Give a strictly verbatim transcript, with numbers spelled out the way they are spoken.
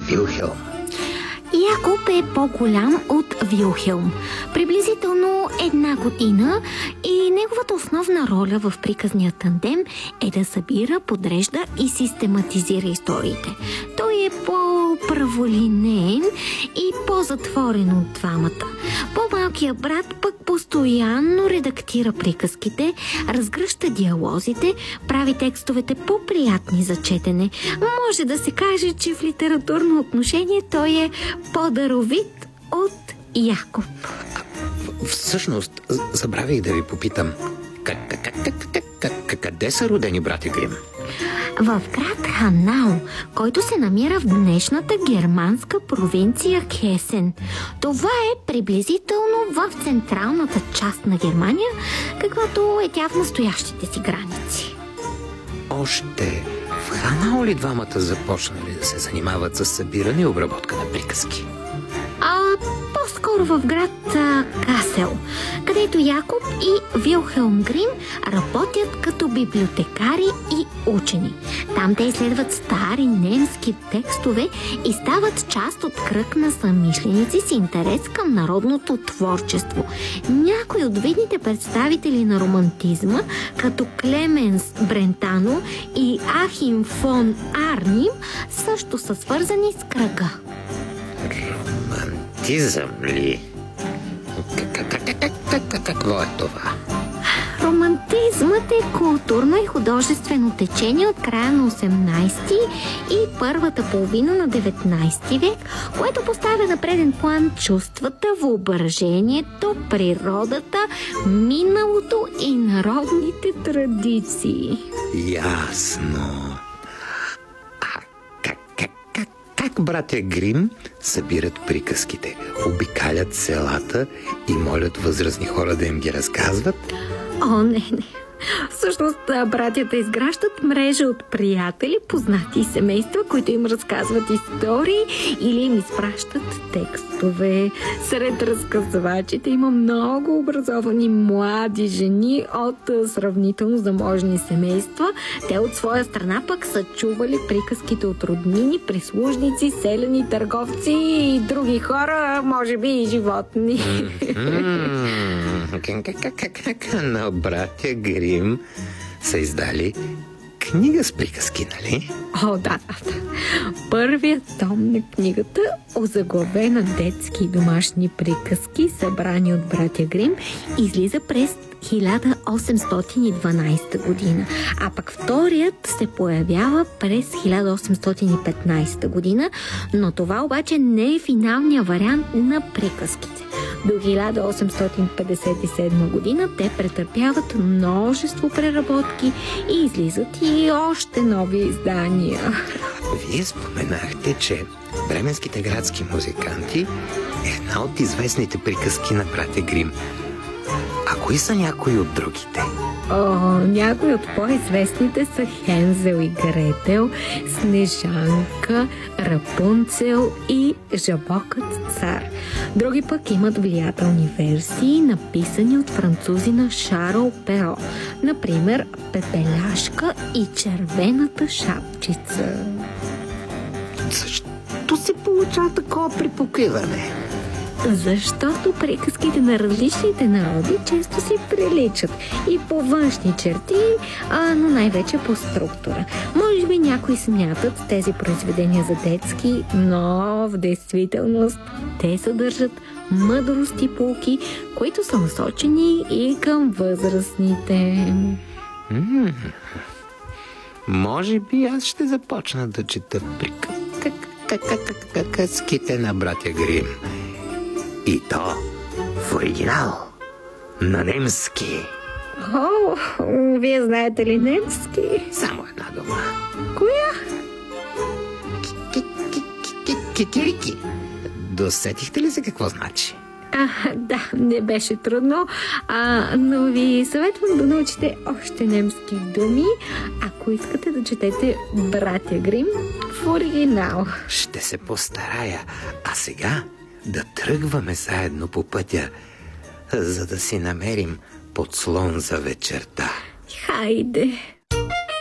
Вилхелм. Якоб е по-голям от Вилхелм, приблизително една година, и неговата основна роля в приказния тандем е да събира, подрежда и систематизира историите. Той е по-праволинеен и по-затворен от двамата. По-малкият брат пък постоянно редактира приказките, разгръща диалозите, прави текстовете по-приятни за четене. Може да се каже, че в литературно отношение той е по-даровит от Якоб. Всъщност, забравих да ви попитам, къде са родени братя Грим? В град Ханау, който се намира в днешната германска провинция Хесен. Това е приблизително в централната част на Германия, каквато е тя в настоящите си граници. Още в Ханау ли двамата започнали да се занимават с събиране и обработка на приказки? А по-скоро в град а, Касел, където Якоб и Вилхелм Грим работят като библиотекари и учени. Там те изследват стари немски текстове и стават част от кръг на съмишленици с интерес към народното творчество. Някои от видните представители на романтизма, като Клеменс Брентано и Ахим фон Арним, също са свързани с кръга. Романтизъм ли? Какво е това? Романтизмът е културно и художествено течение от края на осемнайсети и първата половина на деветнайсети век, което поставя на преден план чувствата, въображението, природата, миналото и народните традиции. Ясно. А как, как, как, как братя Грим събират приказките? Обикалят селата и молят възрастни хора да им ги разказват? О, не, не. Всъщност, братята изграждат мрежа от приятели, познати семейства, които им разказват истории или им изпращат текстове. Сред разказвачите има много образовани млади жени от сравнително заможни семейства. Те от своя страна пък са чували приказките от роднини, прислужници, селяни, търговци и други хора, може би и животни. На братя Грим са издали книга с приказки, нали? О, да, да, да. Първият том на книгата, озаглавена детски и домашни приказки, събрани от братя Грим, излиза през хиляда осемстотин и дванайсета година, а пък вторият се появява през хиляда осемстотин и петнайсета година, но това обаче не е финалният вариант на приказките. До хиляда осемстотин петдесет и седма година те претърпяват множество преработки и излизат и още нови издания. Вие споменахте, че бременските градски музиканти е една от известните приказки на братя Грим. А кои са някои от другите? О, някои от по-известните са Хензел и Гретел, Снежанка, Рапунцел и Жабокът цар. Други пък имат влиятелни версии, написани от французина Шарл Перо. Например, Пепеляшка и Червената шапчица. Защо се получава такова припокриване? Защото приказките на различните народи често си приличат и по външни черти, а, но най-вече по структура. Може би някои смятат тези произведения за детски, но в действителност те съдържат мъдрост и поуки, които са насочени и към възрастните. М-м-м. Може би аз ще започна да чета приказките на братя Грим. И то в оригинал, на немски. О, вие знаете ли немски? Само една дума. Коя? Кикирики. Досетихте ли се какво значи? А, да, не беше трудно, а, но ви съветвам да научите още немски думи, ако искате да четете братя Грим в оригинал. Ще се постарая. А сега да тръгваме заедно по пътя, за да си намерим подслон за вечерта. Хайде!